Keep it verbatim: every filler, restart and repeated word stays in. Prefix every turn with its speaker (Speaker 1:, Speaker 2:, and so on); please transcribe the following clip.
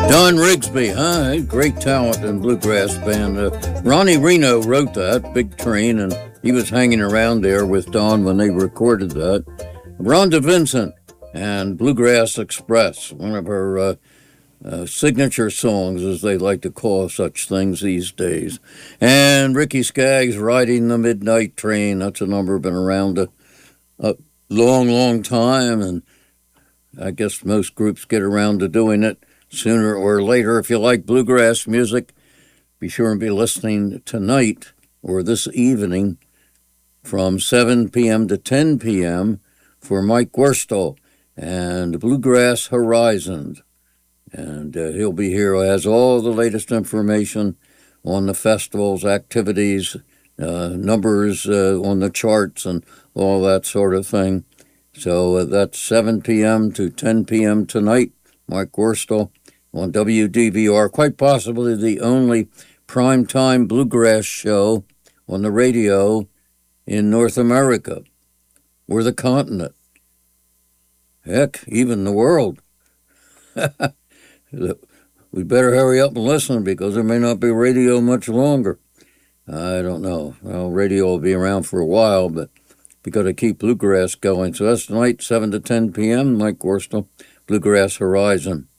Speaker 1: Don Rigsby, huh? Great talent in bluegrass band. Uh, Ronnie Reno wrote that, Big Train, and he was hanging around there with Don when they recorded that. Rhonda Vincent and Bluegrass Express, one of her uh, uh, signature songs, as they like to call such things these days. And Ricky Skaggs, Riding the Midnight Train. That's a number been around a, a long, long time, and I guess most groups get around to doing it sooner or later. If you like bluegrass music, be sure and be listening tonight or this evening from seven p.m. to ten p.m. for Mike Worstel and Bluegrass Horizons. And uh, he'll be here, has all the latest information on the festival's activities, uh, numbers uh, on the charts and all that sort of thing. So uh, that's seven p.m. to ten p.m. tonight, Mike Worstel on W D V R, quite possibly the only primetime bluegrass show on the radio in North America, or the continent. Heck, even the world. We better hurry up and listen, because there may not be radio much longer. I don't know. Well, radio will be around for a while, but we got to keep bluegrass going. So that's tonight, seven to ten p.m., Mike Worstel, Bluegrass Horizon.